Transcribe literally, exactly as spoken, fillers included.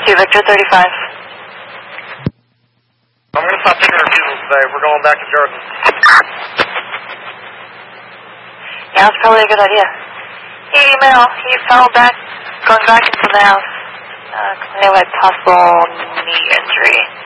two, Victor thirty-five. I'm going to stop taking refusals today. We're going back to Jordan. Yeah, that's probably a good idea. He email, he fell back, going back into the house. Uh, complaining about possible knee injury.